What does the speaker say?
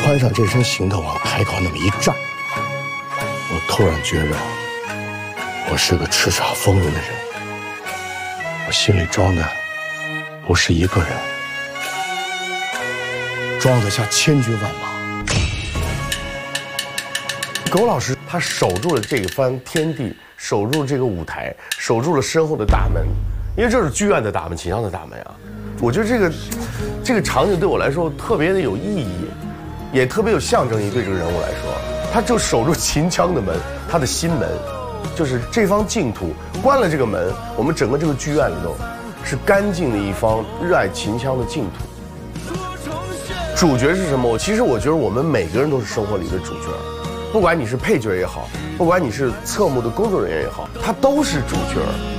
穿上这身行头往开口那么一站，我突然觉着我是个叱咤风云的人。我心里装的不是一个人，装得下千军万马。苟老师他守住了这番天地，守住了这个舞台，守住了身后的大门，因为这是剧院的大门，秦腔的大门啊。我觉得这个场景对我来说特别的有意义，也特别有象征意义。对这个人物来说，他就守住秦腔的门，他的心门，就是这方净土。关了这个门，我们整个这个剧院里头是干净的一方热爱秦腔的净土。主角是什么？其实我觉得我们每个人都是生活里的主角，不管你是配角也好，不管你是侧幕的工作人员也好，他都是主角。